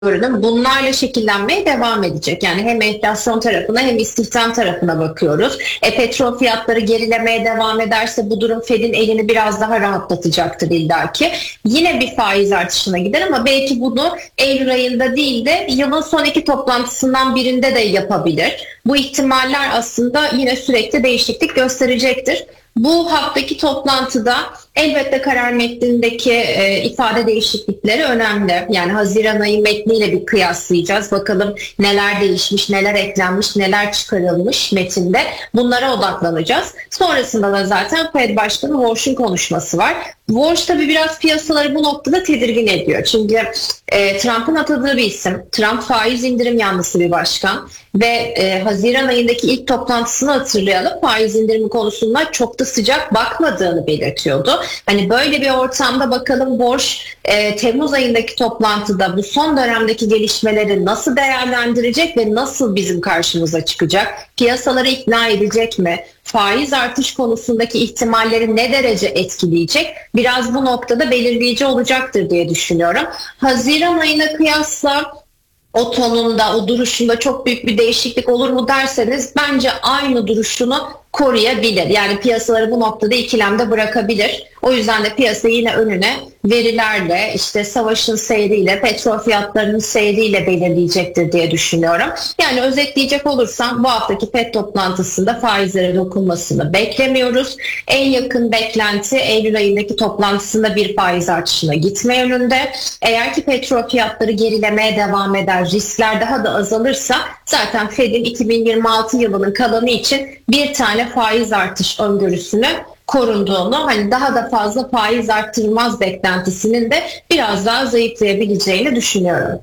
görünüm bunlarla şekillenmeye devam edecek. Yani hem enflasyon tarafına hem istihdam tarafına bakıyoruz. Petrol fiyatları gerilemeye devam ederse bu durum Fed'in elini biraz daha rahatlatacaktır illaki. Yine bir faiz artışına gider ama belki bunu Eylül ayında değil de yılın son iki toplantısından birinde de yapabilir. Bu ihtimaller aslında yine sürekli değişiklik gösterecektir. Bu haftaki toplantıda elbette karar metnindeki ifade değişiklikleri önemli. Yani Haziran ayı metniyle bir kıyaslayacağız. Bakalım neler değişmiş, neler eklenmiş, neler çıkarılmış metinde. Bunlara odaklanacağız. Sonrasında da zaten Fed Başkanı Walsh'un konuşması var. Walsh tabii biraz piyasaları bu noktada tedirgin ediyor. Çünkü Trump'ın atadığı bir isim. Trump faiz indirim yanlısı bir başkan. Ve Haziran ayındaki ilk toplantısını hatırlayalım. Faiz indirimi konusunda çok da sıcak bakmadığını belirtiyordu. Hani böyle bir ortamda bakalım Walsh Temmuz ayındaki toplantıda bu son dönemdeki gelişmeleri nasıl değerlendirecek ve nasıl bizim karşımıza çıkacak? Piyasaları ikna edecek mi? Faiz artış konusundaki ihtimalleri ne derece etkileyecek? Biraz bu noktada belirleyici olacaktır diye düşünüyorum. Haziran ayına kıyasla o tonunda, o duruşunda çok büyük bir değişiklik olur mu derseniz bence aynı duruşunu koruyabilir. Yani piyasaları bu noktada ikilemde bırakabilir. O yüzden de piyasa yine önüne verilerle, işte savaşın seyriyle, petrol fiyatlarının seyriyle belirleyecektir diye düşünüyorum. Yani özetleyecek olursam bu haftaki FED toplantısında faizlere dokunmasını beklemiyoruz. En yakın beklenti Eylül ayındaki toplantısında bir faiz artışına gitme yönünde. Eğer ki petrol fiyatları gerilemeye devam eder, riskler daha da azalırsa zaten FED'in 2026 yılının kalanı için bir tane faiz artış öngörüsünü korunduğunu, hani daha da fazla faiz arttırılmaz beklentisinin de biraz daha zayıflayabileceğini düşünüyorum.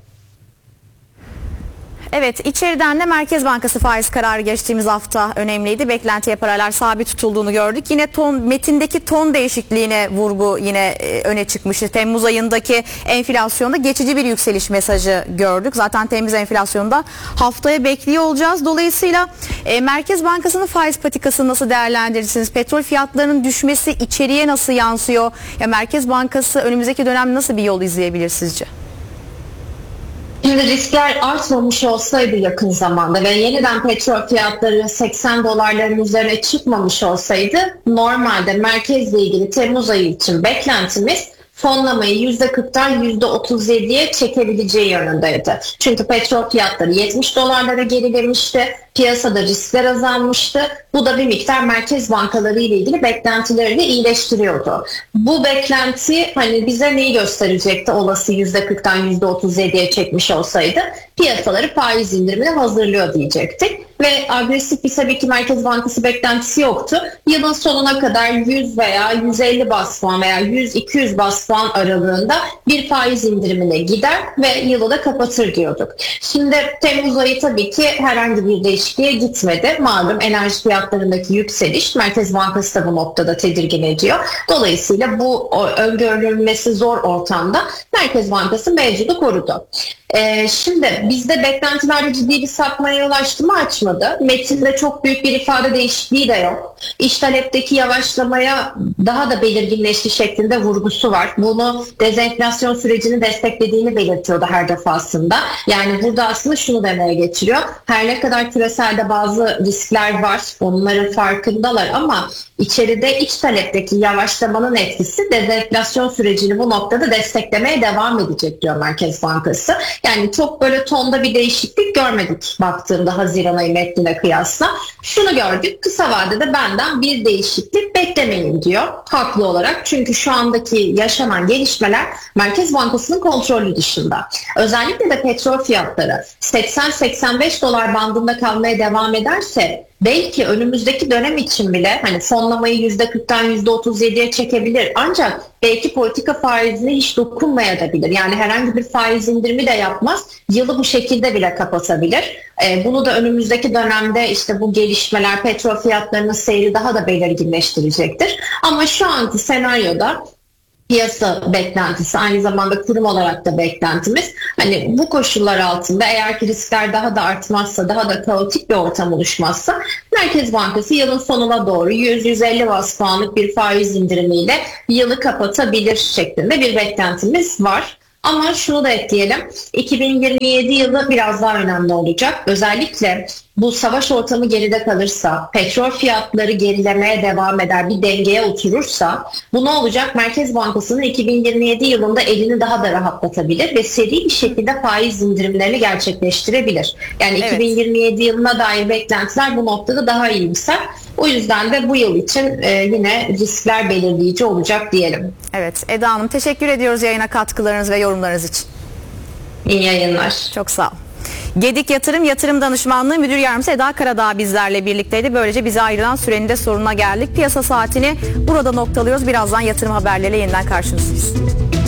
Evet, içeriden de Merkez Bankası faiz kararı geçtiğimiz hafta önemliydi. Beklentiye paralel sabit tutulduğunu gördük. Yine metindeki ton değişikliğine vurgu yine öne çıkmıştı. Temmuz ayındaki enflasyonda geçici bir yükseliş mesajı gördük. Zaten Temmuz enflasyonda haftaya bekliyor olacağız. Dolayısıyla Merkez Bankası'nın faiz patikasını nasıl değerlendirirsiniz? Petrol fiyatlarının düşmesi içeriye nasıl yansıyor? Ya Merkez Bankası önümüzdeki dönem nasıl bir yol izleyebilir sizce? Şimdi riskler artmamış olsaydı yakın zamanda ve yeniden petrol fiyatları 80 dolarların üzerine çıkmamış olsaydı normalde merkezle ilgili Temmuz ayı için beklentimiz fonlamayı %40'tan %37'ye çekebileceği yönündeydi. Çünkü petrol fiyatları 70 dolarlara gerilemişti. Piyasada riskler azalmıştı. Bu da bir miktar merkez bankaları ile ilgili beklentilerini iyileştiriyordu. Bu beklenti hani bize neyi gösterecekti olası %40'tan %37'ye çekmiş olsaydı? Piyasaları faiz indirimine hazırlıyor diyecektik. Ve agresif bir tabii ki Merkez Bankası beklentisi yoktu. Yılın sonuna kadar 100 veya 150 bas puan veya 100-200 bas puan aralığında bir faiz indirimine gider ve yılı da kapatır diyorduk. Şimdi Temmuz ayı tabii ki herhangi bir değişikliğe gitmedi. Malum enerji fiyatlarındaki yükseliş Merkez Bankası da bu noktada tedirgin ediyor. Dolayısıyla bu öngörülmesi zor ortamda Merkez Bankası mevcudu korudu. Şimdi bizde beklentilerde ciddi bir sapmaya yol açtı mı açmadı. Metinde çok büyük bir ifade değişikliği de yok. İş talepteki yavaşlamaya daha da belirginleşti şeklinde vurgusu var. Bunu dezenflasyon sürecini desteklediğini belirtiyordu her defasında. Yani burada aslında şunu demeye getiriyor. Her ne kadar küreselde bazı riskler var, onların farkındalar ama içeride iç talepteki yavaşlamanın etkisi dezenflasyon sürecini bu noktada desteklemeye devam edecek diyor Merkez Bankası. Yani çok böyle tonda bir değişiklik görmedik baktığımda Haziran ayı metnine kıyasla. Şunu gördük, kısa vadede benden bir değişiklik beklemeyin diyor haklı olarak. Çünkü şu andaki yaşanan gelişmeler Merkez Bankası'nın kontrolü dışında. Özellikle de petrol fiyatları 80-85 dolar bandında kalmaya devam ederse belki önümüzdeki dönem için bile hani fonlamayı %40'tan %37'ye çekebilir. Ancak belki politika faizine hiç dokunmayabilir. Yani herhangi bir faiz indirimi de yapmaz. Yılı bu şekilde bile kapatabilir. Bunu da önümüzdeki dönemde işte bu gelişmeler petrol fiyatlarının seyri daha da belirginleştirecektir. Ama şu anki senaryoda piyasa beklentisi aynı zamanda kurum olarak da beklentimiz hani bu koşullar altında eğer ki riskler daha da artmazsa daha da kaotik bir ortam oluşmazsa Merkez Bankası yılın sonuna doğru 100-150 bas puanlık bir faiz indirimiyle yılı kapatabilir şeklinde bir beklentimiz var. Ama şunu da ekleyelim. 2027 yılı biraz daha önemli olacak. Özellikle bu savaş ortamı geride kalırsa, petrol fiyatları gerilemeye devam eder, bir dengeye oturursa bu ne olacak? Merkez Bankası'nın 2027 yılında elini daha da rahatlatabilir ve seri bir şekilde faiz indirimlerini gerçekleştirebilir. Yani Evet. 2027 yılına dair beklentiler bu noktada daha iyimser. O yüzden de bu yıl için yine riskler belirleyici olacak diyelim. Evet, Eda Hanım teşekkür ediyoruz yayına katkılarınız ve yorumlarınız için. İyi yayınlar. Çok sağ ol. Gedik Yatırım Danışmanlığı Müdür Yardımcısı Eda Karadağ bizlerle birlikteydi. Böylece bize ayrılan sürenin de sonuna geldik. Piyasa saatini burada noktalıyoruz. Birazdan yatırım haberleriyle yeniden karşınızdayız.